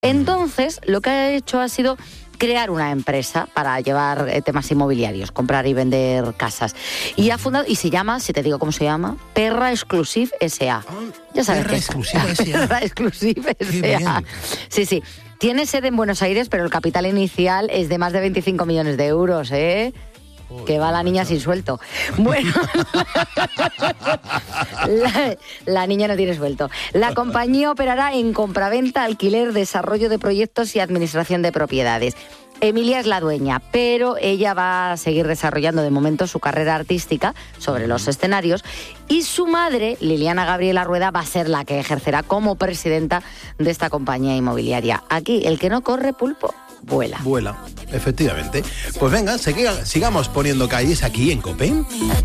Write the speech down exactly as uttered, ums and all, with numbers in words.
Entonces, lo que ha hecho ha sido crear una empresa para llevar eh, temas inmobiliarios, comprar y vender casas. Y ha fundado, y se llama, si te digo cómo se llama, Perra Exclusive S A. Ya sabes Perra qué Exclusive S A. Perra Exclusive S A. Sí, sí. Tiene sede en Buenos Aires, pero el capital inicial es de más de veinticinco millones de euros, ¿eh? Que va la niña sin suelto. Bueno, la, la niña no tiene suelto. La compañía operará en compraventa, alquiler, desarrollo de proyectos y administración de propiedades. Emilia es la dueña, pero ella va a seguir desarrollando de momento su carrera artística sobre los escenarios y su madre, Liliana Gabriela Rueda, va a ser la que ejercerá como presidenta de esta compañía inmobiliaria. Aquí, el que no corre, Pulpo, vuela. Vuela, efectivamente. Pues venga, siga, sigamos poniendo calles aquí en COPE.